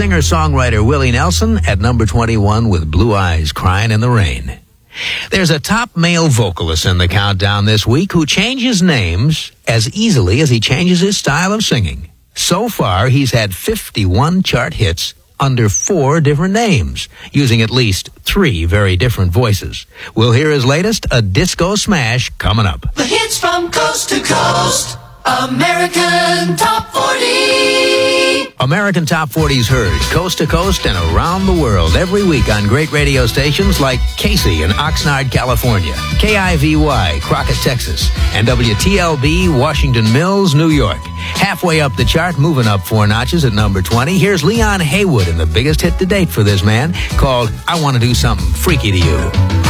singer-songwriter Willie Nelson at number 21 with Blue Eyes Crying in the Rain. There's a top male vocalist in the countdown this week who changes names as easily as he changes his style of singing. So far, he's had 51 chart hits under 4 different names, using at least 3 very different voices. We'll hear his latest, a disco smash, coming up. The hits from coast to coast, American Top 40. American Top 40's heard coast to coast and around the world every week on great radio stations like Casey in Oxnard, California, KIVY, Crockett, Texas, and WTLB, Washington Mills, New York. Halfway up the chart, moving up 4 notches at number 20, here's Leon Haywood in the biggest hit to date for this man, called I Want to Do Something Freaky to You.